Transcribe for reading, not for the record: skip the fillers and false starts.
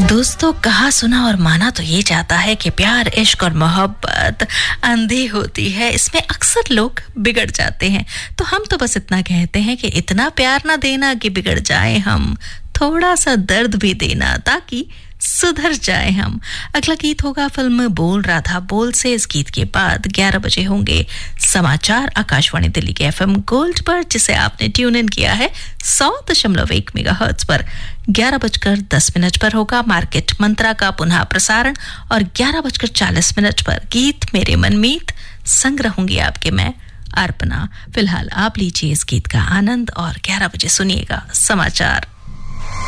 दोस्तों, कहा सुना और माना तो ये जाता है कि प्यार, इश्क और मोहब्बत अंधी होती है। इसमें अक्सर लोग बिगड़ जाते हैं। तो हम तो बस इतना कहते हैं कि इतना प्यार ना देना कि बिगड़ जाए हम, थोड़ा सा दर्द भी देना ताकि सुधर जाए हम। अगला गीत होगा फिल्म बोल राधा बोल से। इस गीत के बाद 11 बजे होंगे समाचार आकाशवाणी दिल्ली के एफएम गोल्ड पर, जिसे आपने ट्यून इन किया है 100.1 मेगाहर्ट्ज पर। 11:10 पर होगा मार्केट मंत्रा का पुनः प्रसारण और 11:40 पर गीत मेरे मनमीत। संग रहूंगी आपके मैं अर्पणा। फिलहाल आप लीजिए इस गीत का आनंद और 11 बजे सुनिएगा समाचार।